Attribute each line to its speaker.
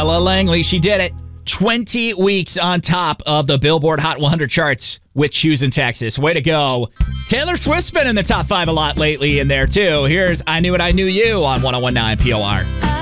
Speaker 1: Ella Langley, she did it. 20 weeks on top of the Billboard Hot 100 charts with Shoes in Texas. Way to go. Taylor Swift's been in the top 5 a lot lately in there, too. Here's I Knew It, I Knew You on 101.9 POR.